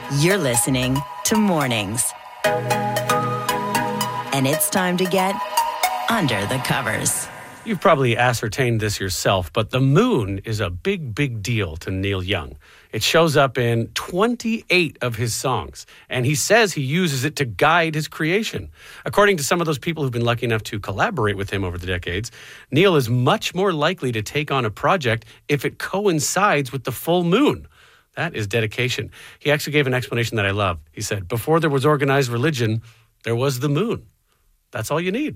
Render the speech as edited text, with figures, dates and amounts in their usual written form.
You're listening to Mornings. And it's time to get under the covers. You've probably ascertained this yourself, but the moon is a big, big deal to Neil Young. It shows up in 28 of his songs, and he says he uses it to guide his creation. According to some of those people who've been lucky enough to collaborate with him over the decades, Neil is much more likely to take on a project if it coincides with the full moon. That is dedication. He actually gave an explanation that I love. He said, before there was organized religion, there was the moon. That's all you need.